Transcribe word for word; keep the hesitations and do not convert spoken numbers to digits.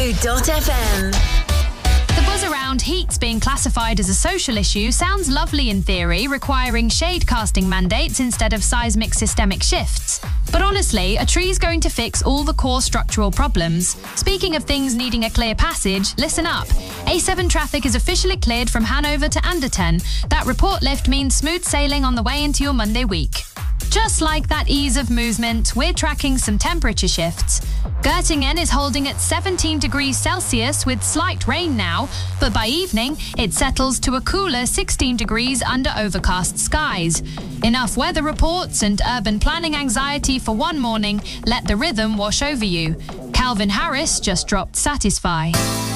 Bamboo dot f m. The buzz around heats being classified as a social issue sounds lovely in theory, requiring shade casting mandates instead of seismic systemic shifts. But honestly, a tree's going to fix all the core structural problems. Speaking of things needing a clear passage, listen up. A seven traffic is officially cleared from Hanover to Anderton. That report lift means smooth sailing on the way into your Monday week. Just like that ease of movement, we're tracking some temperature shifts. Göttingen is holding at seventeen degrees Celsius with slight rain now, but by evening, it settles to a cooler sixteen degrees under overcast skies. Enough weather reports and urban planning anxiety for one morning. Let the rhythm wash over you. Calvin Harris just dropped Satisfy.